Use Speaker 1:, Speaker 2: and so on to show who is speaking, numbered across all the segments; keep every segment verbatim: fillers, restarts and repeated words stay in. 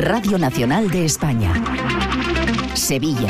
Speaker 1: Radio Nacional de España. Sevilla.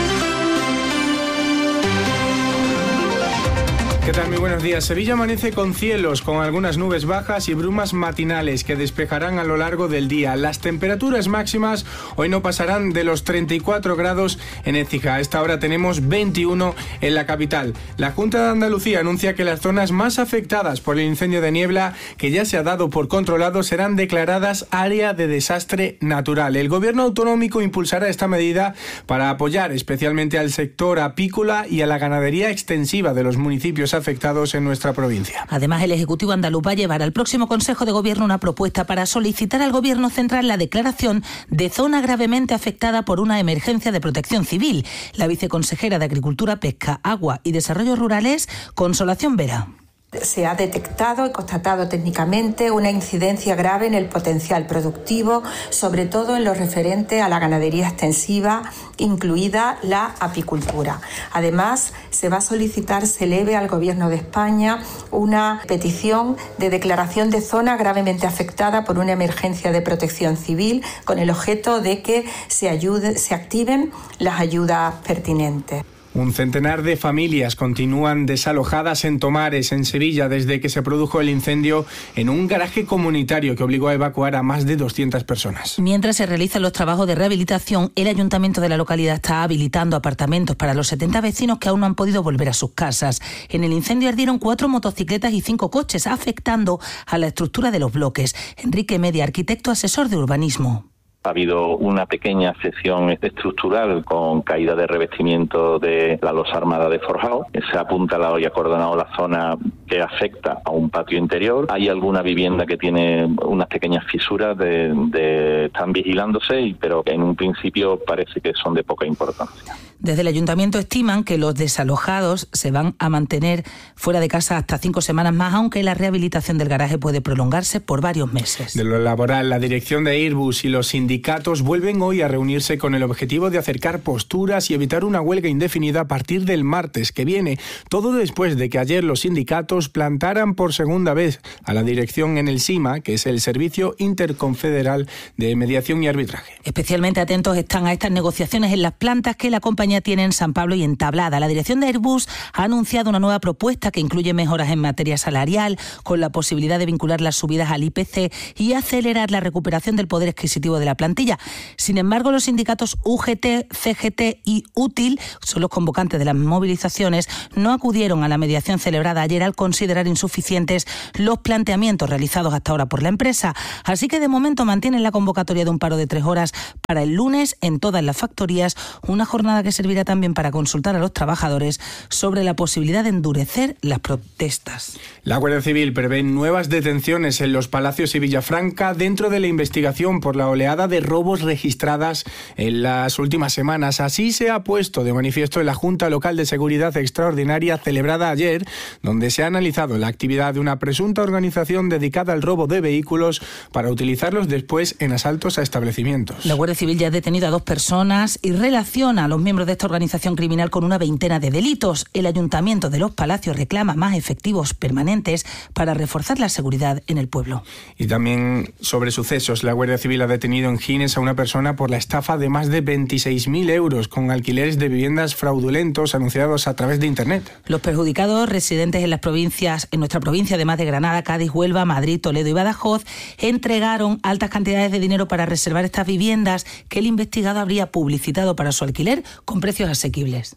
Speaker 2: ¿Qué tal? Muy buenos días. Sevilla amanece con cielos, con algunas nubes bajas y brumas matinales que despejarán a lo largo del día. Las temperaturas máximas hoy no pasarán de los treinta y cuatro grados en Écija. A esta hora tenemos veintiuno en la capital. La Junta de Andalucía anuncia que las zonas más afectadas por el incendio de niebla, que ya se ha dado por controlado, serán declaradas área de desastre natural. El Gobierno autonómico impulsará esta medida para apoyar especialmente al sector apícola y a la ganadería extensiva de los municipios afectados en nuestra provincia.
Speaker 3: Además, el Ejecutivo andaluz va a llevar al próximo Consejo de Gobierno una propuesta para solicitar al Gobierno central la declaración de zona gravemente afectada por una emergencia de protección civil. La viceconsejera de Agricultura, Pesca, Agua y Desarrollo Rural es Consolación Vera.
Speaker 4: Se ha detectado y constatado técnicamente una incidencia grave en el potencial productivo, sobre todo en lo referente a la ganadería extensiva, incluida la apicultura. Además, se va a solicitar, se eleve al Gobierno de España una petición de declaración de zona gravemente afectada por una emergencia de protección civil, con el objeto de que se ayude, se activen las ayudas pertinentes.
Speaker 2: Un centenar de familias continúan desalojadas en Tomares, en Sevilla, desde que se produjo el incendio en un garaje comunitario que obligó a evacuar a más de doscientas personas.
Speaker 3: Mientras se realizan los trabajos de rehabilitación, el ayuntamiento de la localidad está habilitando apartamentos para los setenta vecinos que aún no han podido volver a sus casas. En el incendio ardieron cuatro motocicletas y cinco coches, afectando a la estructura de los bloques. Enrique Media, arquitecto asesor de urbanismo.
Speaker 5: Ha habido una pequeña sección estructural con caída de revestimiento de la losa armada de forjado. Se ha apuntalado y acordonado la zona que afecta a un patio interior. Hay alguna vivienda que tiene unas pequeñas fisuras, de, de están vigilándose, pero en un principio parece que son de poca importancia.
Speaker 3: Desde el ayuntamiento estiman que los desalojados se van a mantener fuera de casa hasta cinco semanas más, aunque la rehabilitación del garaje puede prolongarse por varios meses.
Speaker 2: De lo laboral, la dirección de Airbus y los sindicatos vuelven hoy a reunirse con el objetivo de acercar posturas y evitar una huelga indefinida a partir del martes que viene. Todo después de que ayer los sindicatos plantaran por segunda vez a la dirección en el SIMA, que es el Servicio Interconfederal de Mediación y Arbitraje.
Speaker 3: Especialmente atentos están a estas negociaciones en las plantas que la compañía tiene en San Pablo y en Tablada. La dirección de Airbus ha anunciado una nueva propuesta que incluye mejoras en materia salarial, con la posibilidad de vincular las subidas al I P C y acelerar la recuperación del poder adquisitivo de la plantilla. Sin embargo, los sindicatos U G T, C G T y Útil, son los convocantes de las movilizaciones, no acudieron a la mediación celebrada ayer al considerar insuficientes los planteamientos realizados hasta ahora por la empresa. Así que de momento mantienen la convocatoria de un paro de tres horas para el lunes en todas las factorías, una jornada que servirá también para consultar a los trabajadores sobre la posibilidad de endurecer las protestas.
Speaker 2: La Guardia Civil prevé nuevas detenciones en Los Palacios y Villafranca dentro de la investigación por la oleada de robos registradas en las últimas semanas. Así se ha puesto de manifiesto en la Junta Local de Seguridad Extraordinaria celebrada ayer, donde se ha analizado la actividad de una presunta organización dedicada al robo de vehículos para utilizarlos después en asaltos a establecimientos.
Speaker 3: La Guardia Civil ya ha detenido a dos personas y relaciona a los miembros de esta organización criminal con una veintena de delitos. El Ayuntamiento de Los Palacios reclama más efectivos permanentes para reforzar la seguridad en el pueblo.
Speaker 2: Y también sobre sucesos, la Guardia Civil ha detenido en Gines a una persona por la estafa de más de veintiséis mil euros con alquileres de viviendas fraudulentos anunciados a través de Internet.
Speaker 3: Los perjudicados, residentes en las provincias, en nuestra provincia, además de Granada, Cádiz, Huelva, Madrid, Toledo y Badajoz, entregaron altas cantidades de dinero para reservar estas viviendas que el investigado habría publicitado para su alquiler con precios asequibles.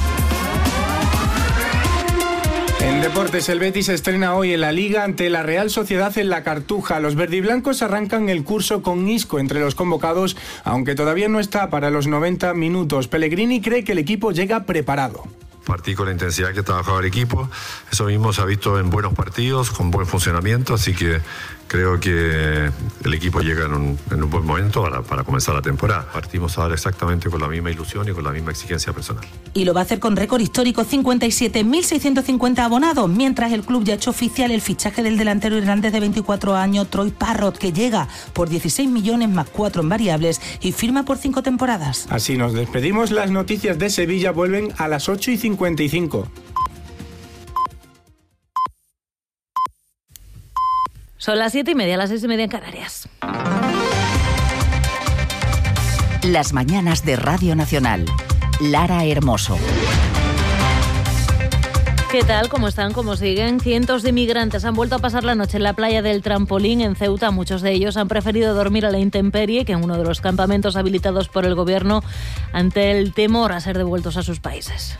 Speaker 2: En deportes, el Betis se estrena hoy en la Liga ante la Real Sociedad en la Cartuja. Los verdiblancos arrancan el curso con Isco entre los convocados, aunque todavía no está para los noventa minutos. Pellegrini cree que el equipo llega preparado.
Speaker 6: Partí con la intensidad que ha trabajado el equipo, eso mismo se ha visto en buenos partidos, con buen funcionamiento, así que creo que el equipo llega en un, en un buen momento para, para comenzar la temporada. Partimos ahora exactamente con la misma ilusión y con la misma exigencia personal.
Speaker 3: Y lo va a hacer con récord histórico, cincuenta y siete mil seiscientos cincuenta abonados, mientras el club ya ha hecho oficial el fichaje del delantero irlandés de veinticuatro años, Troy Parrott, que llega por dieciséis millones más cuatro en variables y firma por cinco temporadas.
Speaker 2: Así nos despedimos. Las noticias de Sevilla vuelven a las ocho y cincuenta y cinco.
Speaker 7: Son las siete y media, las seis y media en Canarias.
Speaker 1: Las mañanas de Radio Nacional. Lara Hermoso.
Speaker 7: ¿Qué tal? ¿Cómo están? ¿Cómo siguen? Cientos de inmigrantes han vuelto a pasar la noche en la playa del Trampolín en Ceuta. Muchos de ellos han preferido dormir a la intemperie que en uno de los campamentos habilitados por el gobierno ante el temor a ser devueltos a sus países.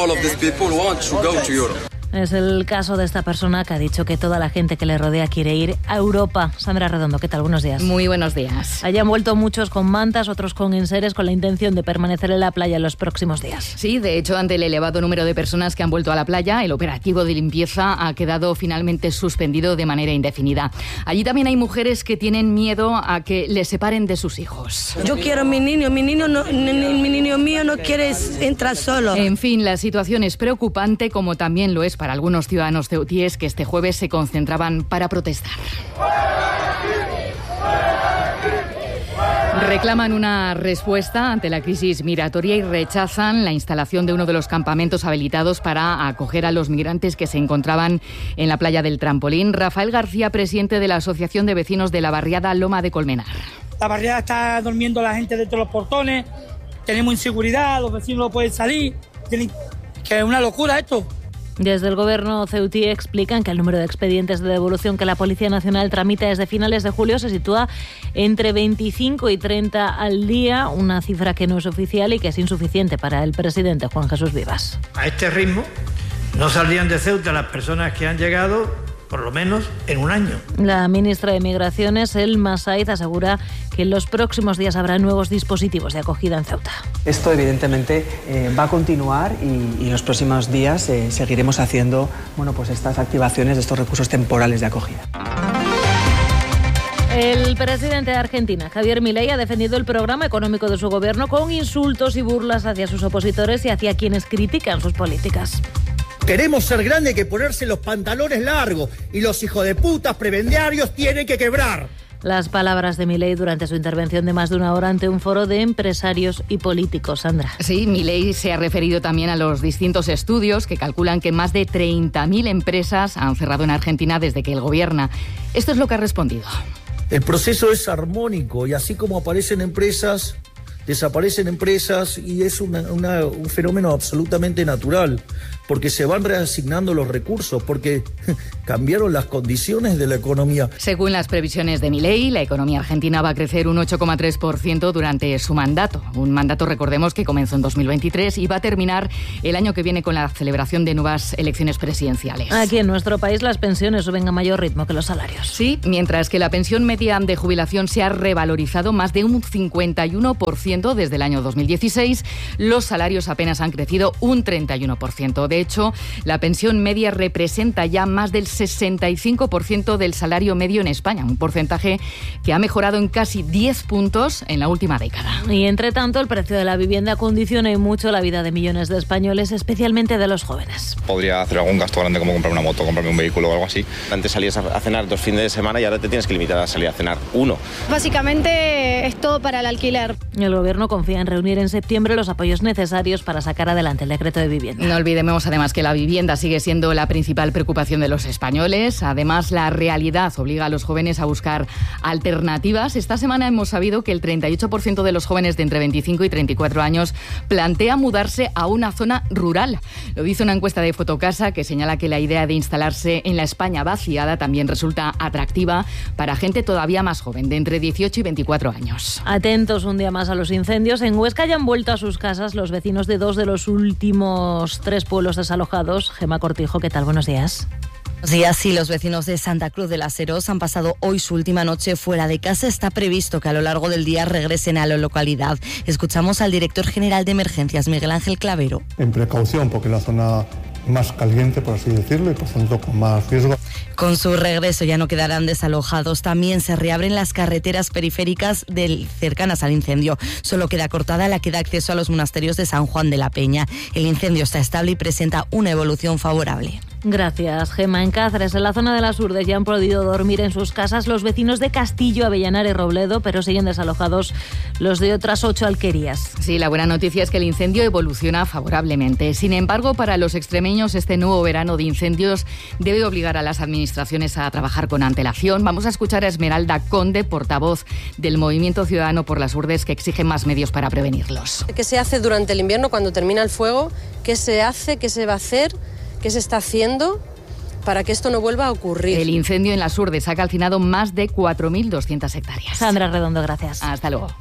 Speaker 7: Es el caso de esta persona que ha dicho que toda la gente que le rodea quiere ir a Europa. Sandra Redondo, ¿qué tal? Buenos días.
Speaker 8: Muy buenos días.
Speaker 7: Hayan vuelto muchos con mantas, otros con enseres, con la intención de permanecer en la playa en los próximos días.
Speaker 8: Sí, de hecho, ante el elevado número de personas que han vuelto a la playa, el operativo de limpieza ha quedado finalmente suspendido de manera indefinida. Allí también hay mujeres que tienen miedo a que les separen de sus hijos.
Speaker 9: Yo quiero a mi niño, mi niño, no, mi niño mío no quiere entrar solo.
Speaker 8: En fin, la situación es preocupante, como también lo es para algunos ciudadanos ceutíes que este jueves se concentraban para protestar. Reclaman una respuesta ante la crisis migratoria y rechazan la instalación de uno de los campamentos habilitados para acoger a los migrantes que se encontraban en la playa del Trampolín. Rafael García, presidente de la Asociación de Vecinos de la barriada Loma de Colmenar.
Speaker 10: La barriada está durmiendo la gente dentro de los portones, tenemos inseguridad, los vecinos no pueden salir, tienen... que es una locura esto.
Speaker 7: Desde el gobierno ceutí explican que el número de expedientes de devolución que la Policía Nacional tramita desde finales de julio se sitúa entre veinticinco y treinta al día, una cifra que no es oficial y que es insuficiente para el presidente Juan Jesús Vivas.
Speaker 11: A este ritmo no saldrían de Ceuta las personas que han llegado por lo menos en un año.
Speaker 7: La ministra de Migraciones, Elma Saiz, asegura que en los próximos días habrá nuevos dispositivos de acogida en Ceuta.
Speaker 12: Esto evidentemente eh, va a continuar y, y en los próximos días eh, seguiremos haciendo bueno, pues estas activaciones de estos recursos temporales de acogida.
Speaker 7: El presidente de Argentina, Javier Milei, ha defendido el programa económico de su gobierno con insultos y burlas hacia sus opositores y hacia quienes critican sus políticas.
Speaker 13: Queremos ser grandes, hay que ponerse los pantalones largos y los hijos de putas prebendiarios tienen que quebrar.
Speaker 7: Las palabras de Milei durante su intervención de más de una hora ante un foro de empresarios y políticos. Sandra.
Speaker 8: Sí, Milei se ha referido también a los distintos estudios que calculan que más de treinta mil empresas han cerrado en Argentina desde que él gobierna. Esto es lo que ha respondido.
Speaker 13: El proceso es armónico y así como aparecen empresas, desaparecen empresas y es una, una, un fenómeno absolutamente natural. Porque se van reasignando los recursos, porque cambiaron las condiciones de la economía.
Speaker 8: Según las previsiones de Milei, la economía argentina va a crecer un ocho coma tres por ciento durante su mandato. Un mandato, recordemos, que comenzó en dos mil veintitrés y va a terminar el año que viene con la celebración de nuevas elecciones presidenciales.
Speaker 7: Aquí en nuestro país las pensiones suben a mayor ritmo que los salarios.
Speaker 8: Sí, mientras que la pensión media de jubilación se ha revalorizado más de un cincuenta y uno por ciento desde el año dos mil dieciséis, los salarios apenas han crecido un treinta y uno por ciento. De hecho, la pensión media representa ya más del sesenta y cinco por ciento del salario medio en España, un porcentaje que ha mejorado en casi diez puntos en la última década.
Speaker 7: Y entre tanto, el precio de la vivienda condiciona y mucho la vida de millones de españoles, especialmente de los jóvenes.
Speaker 14: Podría hacer algún gasto grande como comprar una moto, comprarme un vehículo o algo así. Antes salías a cenar dos fines de semana y ahora te tienes que limitar a salir a cenar uno.
Speaker 15: Básicamente es todo para el alquiler.
Speaker 7: El gobierno confía en reunir en septiembre los apoyos necesarios para sacar adelante el decreto de vivienda.
Speaker 8: No olvidemos además que la vivienda sigue siendo la principal preocupación de los españoles. Además, la realidad obliga a los jóvenes a buscar alternativas. Esta semana hemos sabido que el treinta y ocho por ciento de los jóvenes de entre veinticinco y treinta y cuatro años plantea mudarse a una zona rural. Lo dice una encuesta de Fotocasa que señala que la idea de instalarse en la España vaciada también resulta atractiva para gente todavía más joven, de entre dieciocho y veinticuatro años.
Speaker 7: Atentos un día más a los incendios. En Huesca ya han vuelto a sus casas los vecinos de dos de los últimos tres pueblos desalojados. Gemma Cortijo, ¿qué tal? Buenos días.
Speaker 16: Buenos días. Sí, los vecinos de Santa Cruz de las Heros han pasado hoy su última noche fuera de casa. Está previsto que a lo largo del día regresen a la localidad. Escuchamos al director general de Emergencias, Miguel Ángel Clavero.
Speaker 17: En precaución, porque la zona más caliente, por así decirlo, y por tanto con más riesgo.
Speaker 16: Con su regreso ya no quedarán desalojados. También se reabren las carreteras periféricas del, cercanas al incendio. Solo queda cortada la que da acceso a los monasterios de San Juan de la Peña. El incendio está estable y presenta una evolución favorable.
Speaker 7: Gracias, Gemma. En Cáceres, en la zona de las Urdes, ya han podido dormir en sus casas los vecinos de Castillo, Avellanar y Robledo, pero siguen desalojados los de otras ocho alquerías.
Speaker 8: Sí, la buena noticia es que el incendio evoluciona favorablemente. Sin embargo, para los extremeños, este nuevo verano de incendios debe obligar a las administraciones a trabajar con antelación. Vamos a escuchar a Esmeralda Conde, portavoz del Movimiento Ciudadano por las Urdes, que exige más medios para prevenirlos.
Speaker 18: ¿Qué se hace durante el invierno cuando termina el fuego? ¿Qué se hace? ¿Qué se va a hacer? ¿Qué se está haciendo para que esto no vuelva a ocurrir?
Speaker 8: El incendio en las Urdes ha calcinado más de cuatro mil doscientas hectáreas.
Speaker 7: Sandra Redondo, gracias.
Speaker 8: Hasta luego.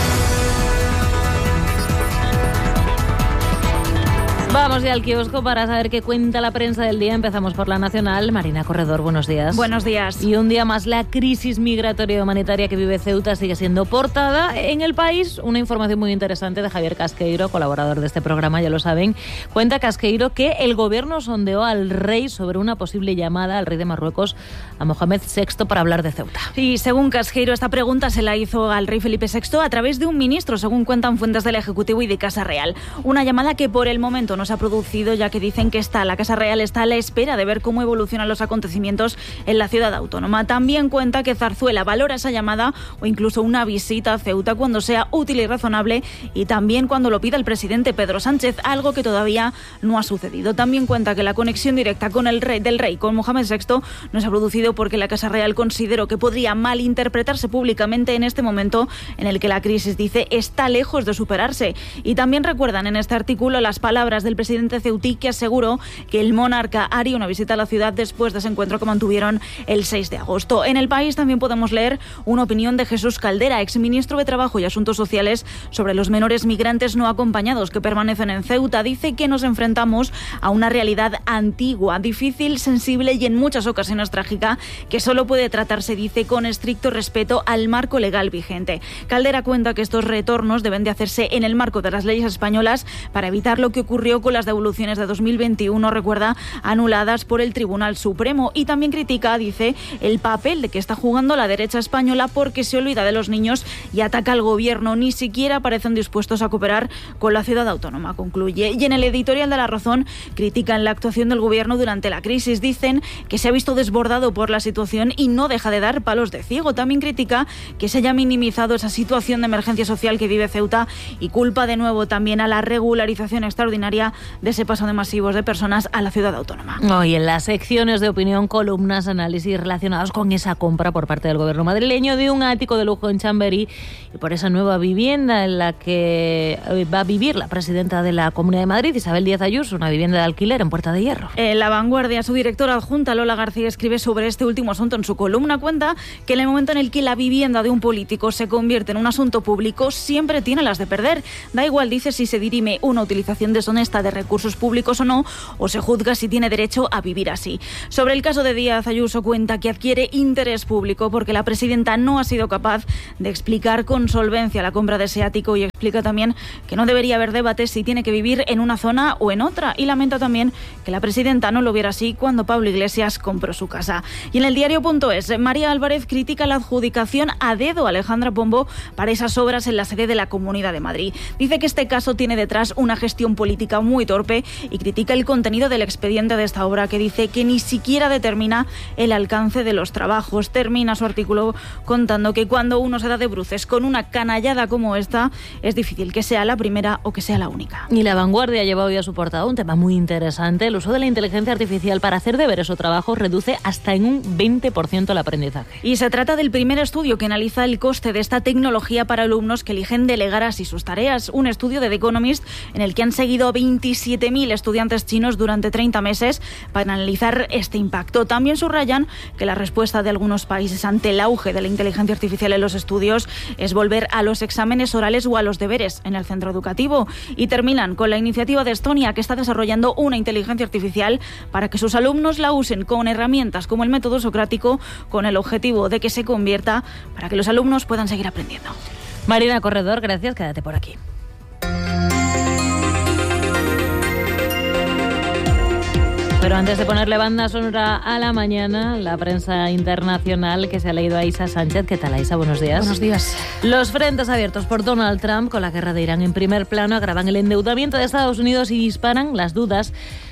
Speaker 7: Vamos ya al kiosco para saber qué cuenta la prensa del día. Empezamos por La Nacional. Marina Corredor, buenos días.
Speaker 19: Buenos días.
Speaker 7: Y un día más, la crisis migratoria y humanitaria que vive Ceuta sigue siendo portada en El País. Una información muy interesante de Javier Casqueiro, colaborador de este programa, ya lo saben. Cuenta Casqueiro que el gobierno sondeó al rey sobre una posible llamada al rey de Marruecos, a Mohamed sexto, para hablar de Ceuta.
Speaker 19: Y según Casqueiro, esta pregunta se la hizo al rey Felipe sexto a través de un ministro, según cuentan fuentes del Ejecutivo y de Casa Real. Una llamada que por el momento no se ha producido, ya que dicen que está, la Casa Real está a la espera de ver cómo evolucionan los acontecimientos en la ciudad autónoma. También cuenta que Zarzuela valora esa llamada o incluso una visita a Ceuta cuando sea útil y razonable, y también cuando lo pida el presidente Pedro Sánchez, algo que todavía no ha sucedido. También cuenta que la conexión directa con el rey, del rey con Mohamed sexto no se ha producido porque la Casa Real consideró que podría malinterpretarse públicamente en este momento en el que la crisis, dice, está lejos de superarse. Y también recuerdan en este artículo las palabras del presidente ceutí, que aseguró que el monarca haría una visita a la ciudad después de ese encuentro que mantuvieron el seis de agosto. En El País también podemos leer una opinión de Jesús Caldera, exministro de Trabajo y Asuntos Sociales, sobre los menores migrantes no acompañados que permanecen en Ceuta. Dice que nos enfrentamos a una realidad antigua, difícil, sensible y en muchas ocasiones trágica, que solo puede tratarse, dice, con estricto respeto al marco legal vigente. Caldera cuenta que estos retornos deben de hacerse en el marco de las leyes españolas para evitar lo que ocurrió con las devoluciones de dos mil veintiuno, recuerda, anuladas por el Tribunal Supremo. Y también critica, dice, el papel de que está jugando la derecha española, porque se olvida de los niños y ataca al gobierno. Ni siquiera parecen dispuestos a cooperar con la ciudad autónoma, concluye. Y en el editorial de La Razón critican la actuación del gobierno durante la crisis. Dicen que se ha visto desbordado por la situación y no deja de dar palos de ciego. También critica que se haya minimizado esa situación de emergencia social que vive Ceuta y culpa de nuevo también a la regularización extraordinaria de ese paso de masivos de personas a la ciudad autónoma.
Speaker 7: Hoy en las secciones de opinión, columnas, análisis relacionados con esa compra por parte del gobierno madrileño de un ático de lujo en Chamberí y por esa nueva vivienda en la que va a vivir la presidenta de la Comunidad de Madrid, Isabel Díaz Ayuso, una vivienda de alquiler en Puerta de Hierro.
Speaker 19: En La Vanguardia, su directora adjunta, Lola García, escribe sobre este último asunto en su columna. Cuenta que en el momento en el que la vivienda de un político se convierte en un asunto público, siempre tiene las de perder. Da igual, dice, si se dirime una utilización deshonesta de recursos públicos o no, o se juzga si tiene derecho a vivir así. Sobre el caso de Díaz Ayuso, cuenta que adquiere interés público porque la presidenta no ha sido capaz de explicar con solvencia la compra de ese ático, y explica también que no debería haber debate si tiene que vivir en una zona o en otra, y lamenta también que la presidenta no lo viera así cuando Pablo Iglesias compró su casa. Y en el diario.es, María Álvarez critica la adjudicación a dedo a Alejandra Pombo para esas obras en la sede de la Comunidad de Madrid. Dice que este caso tiene detrás una gestión política muy torpe y critica el contenido del expediente de esta obra, que dice que ni siquiera determina el alcance de los trabajos. Termina su artículo contando que cuando uno se da de bruces con una canallada como esta, es difícil que sea la primera o que sea la única.
Speaker 7: Y La Vanguardia lleva hoy a su portada un tema muy interesante. El uso de la inteligencia artificial para hacer deberes o trabajos reduce hasta en un veinte por ciento el aprendizaje.
Speaker 19: Y se trata del primer estudio que analiza el coste de esta tecnología para alumnos que eligen delegar así sus tareas. Un estudio de The Economist en el que han seguido a veintisiete mil estudiantes chinos durante treinta meses para analizar este impacto. También subrayan que la respuesta de algunos países ante el auge de la inteligencia artificial en los estudios es volver a los exámenes orales o a los deberes en el centro educativo. Y terminan con la iniciativa de Estonia, que está desarrollando una inteligencia artificial para que sus alumnos la usen con herramientas como el método socrático, con el objetivo de que se convierta para que los alumnos puedan seguir aprendiendo.
Speaker 7: Marina Corredor, gracias, quédate por aquí. Pero antes de ponerle banda sonora a la mañana, la prensa internacional que se ha leído a Isa Sánchez. ¿Qué tal, Isa? Buenos días.
Speaker 20: Buenos días.
Speaker 7: Los frentes abiertos por Donald Trump con la guerra de Irán en primer plano agravan el endeudamiento de Estados Unidos y disparan las dudas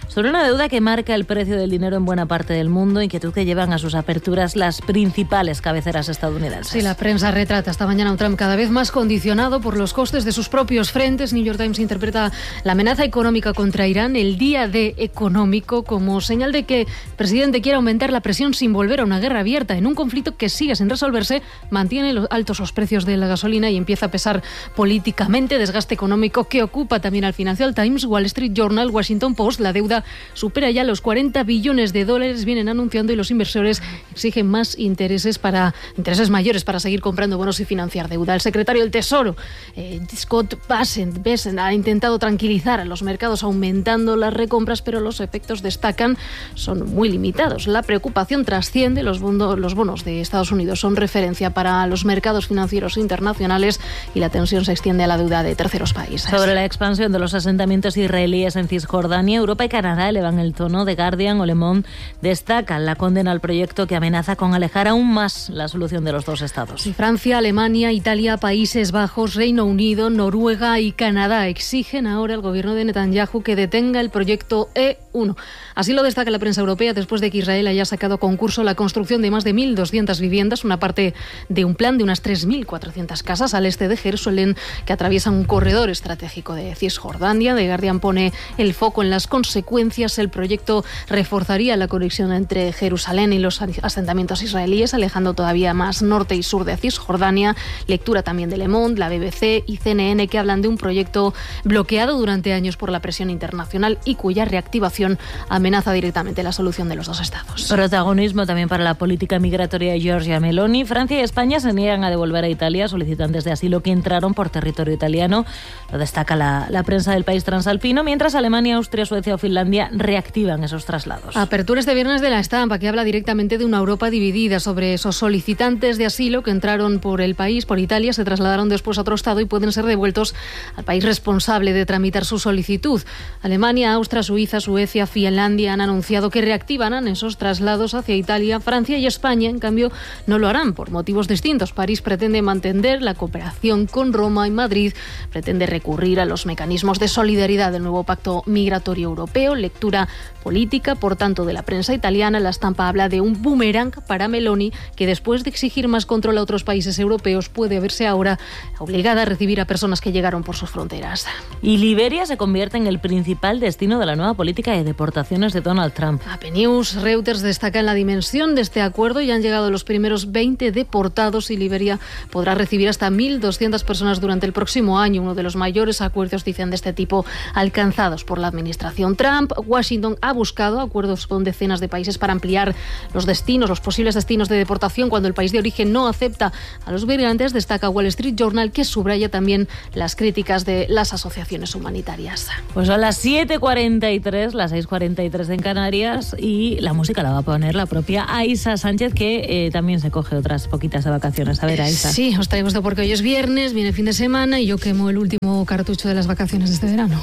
Speaker 7: sobre una deuda que marca el precio del dinero en buena parte del mundo, inquietud que llevan a sus aperturas las principales cabeceras estadounidenses.
Speaker 20: Sí, la prensa retrata esta mañana un Trump cada vez más condicionado por los costes de sus propios frentes. New York Times interpreta la amenaza económica contra Irán, el día D económico, como señal de que el presidente quiere aumentar la presión sin volver a una guerra abierta en un conflicto que sigue sin resolverse, mantiene los altos los precios de la gasolina y empieza a pesar políticamente, desgaste económico que ocupa también al Financial Times, Wall Street Journal, Washington Post. La deuda supera ya los cuarenta billones de dólares, vienen anunciando, y los inversores exigen más intereses para intereses mayores para seguir comprando bonos y financiar deuda. El secretario del Tesoro, eh, Scott Bessent, ha intentado tranquilizar a los mercados aumentando las recompras, pero los efectos, destacan, son muy limitados. La preocupación trasciende los, bondo, los bonos de Estados Unidos, son referencia para los mercados financieros internacionales y la tensión se extiende a la deuda de terceros países.
Speaker 7: Sobre la expansión de los asentamientos israelíes en Cisjordania, Europa y Canadá elevan el tono. The Guardian o Le Monde destacan la condena al proyecto que amenaza con alejar aún más la solución de los dos estados.
Speaker 20: Y Francia, Alemania, Italia, Países Bajos, Reino Unido, Noruega y Canadá exigen ahora al gobierno de Netanyahu que detenga el proyecto E uno. Así lo destaca la prensa europea después de que Israel haya sacado a concurso la construcción de más de mil doscientas viviendas, una parte de un plan de unas tres mil cuatrocientas casas al este de Jerusalén que atraviesan un corredor estratégico de Cisjordania. The Guardian pone el foco en las consecuencias. El proyecto reforzaría la conexión entre Jerusalén y los asentamientos israelíes, alejando todavía más norte y sur de Cisjordania. Lectura también de Le Monde, la B B C y C N N, que hablan de un proyecto bloqueado durante años por la presión internacional y cuya reactivación amenaza directamente la solución de los dos estados.
Speaker 7: Protagonismo también para la política migratoria de Giorgia Meloni. Francia y España se niegan a devolver a Italia solicitantes de asilo que entraron por territorio italiano. Lo destaca la, la prensa del país transalpino, mientras Alemania, Austria, Suecia o Finlandia reactivan esos traslados.
Speaker 20: Apertura este viernes de La Estampa, que habla directamente de una Europa dividida sobre esos solicitantes de asilo que entraron por el país, por Italia, se trasladaron después a otro estado y pueden ser devueltos al país responsable de tramitar su solicitud. Alemania, Austria, Suiza, Suecia, Finlandia han anunciado que reactivarán esos traslados hacia Italia. Francia y España, en cambio, no lo harán por motivos distintos. París pretende mantener la cooperación con Roma y Madrid pretende recurrir a los mecanismos de solidaridad del nuevo Pacto Migratorio Europeo. Lectura política, por tanto, de la prensa italiana. La Estampa habla de un boomerang para Meloni, que después de exigir más control a otros países europeos puede verse ahora obligada a recibir a personas que llegaron por sus fronteras.
Speaker 7: Y Liberia se convierte en el principal destino de la nueva política de deportaciones de Donald Trump.
Speaker 20: A P News, Reuters destacan la dimensión de este acuerdo y han llegado los primeros veinte deportados y Liberia podrá recibir hasta mil doscientas personas durante el próximo año, uno de los mayores acuerdos, dicen, de este tipo alcanzados por la administración Trump. Washington ha buscado acuerdos con decenas de países para ampliar los destinos, los posibles destinos de deportación cuando el país de origen no acepta a los migrantes. Destaca Wall Street Journal, que subraya también las críticas de las asociaciones humanitarias.
Speaker 7: Pues son las siete cuarenta y tres, las seis cuarenta y tres en Canarias, y la música la va a poner la propia Aisa Sánchez, que eh, también se coge otras poquitas de vacaciones. A ver, Aisa.
Speaker 20: Sí, os traigo esto porque hoy es viernes, viene fin de semana y yo quemo el último cartucho de las vacaciones de este verano.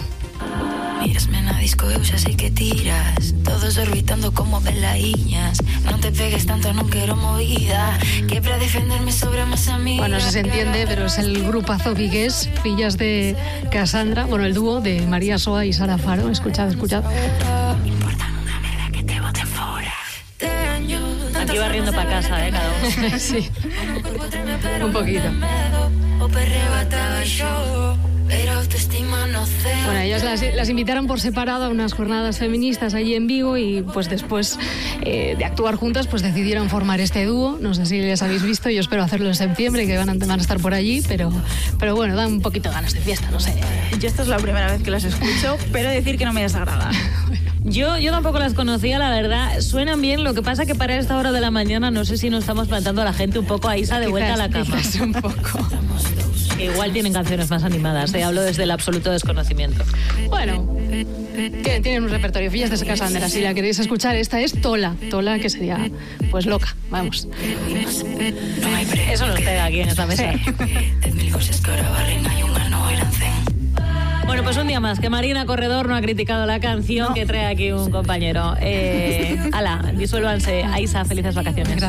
Speaker 21: Mírasme en la disco, eu xa sei que tiras. Todos orbitando como velaíñas. Non te pegues tanto, non quero movida. Que para defenderme sobre más amigas.
Speaker 20: Bueno, no se entiende, pero es el grupazo vigués, fillas de Cassandra, bueno, el dúo de María Soa y Sara Faro. Escuchad, escuchad.
Speaker 7: Aquí va riendo para casa, ¿eh? Cada uno.
Speaker 20: Sí, un poquito. Bueno, ellas las, las invitaron por separado a unas jornadas feministas allí en Vigo y pues después eh, de actuar juntas pues decidieron formar este dúo. No sé si les habéis visto, yo espero hacerlo en septiembre, que van a, van a estar por allí, pero, pero bueno, dan un poquito de ganas de fiesta, no sé.
Speaker 19: Yo esta es la primera vez que las escucho, pero decir que no me desagrada.
Speaker 7: Yo, yo tampoco las conocía, la verdad. Suenan bien, lo que pasa que para esta hora de la mañana no sé si nos estamos plantando a la gente un poco a Isa de
Speaker 20: quizás,
Speaker 7: vuelta a la cama.
Speaker 20: Un poco.
Speaker 7: Igual tienen canciones más animadas, ¿eh? Hablo desde el absoluto desconocimiento.
Speaker 20: Bueno, tienen un repertorio, fillas de Cassandra. Si la queréis escuchar, esta es Tola. Tola, que sería, pues, loca. Vamos.
Speaker 7: Eso nos pega aquí en esta mesa. Sí. Bueno, pues un día más que Marina Corredor no ha criticado la canción no. que trae aquí un compañero. Eh, ala, disuélvanse. Aisa, felices vacaciones.
Speaker 20: Gracias.